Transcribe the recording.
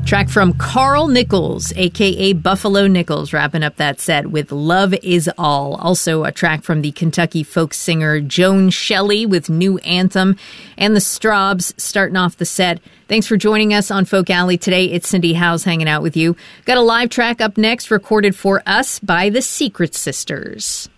Track from Carl Nichols, a.k.a. Buffalo Nichols, wrapping up that set with Love Is All. Also a track from the Kentucky folk singer Joan Shelley with New Anthem. And the Straubs starting off the set. Thanks for joining us on Folk Alley today. It's Cindy Howes hanging out with you. Got a live track up next recorded for us by the Secret Sisters.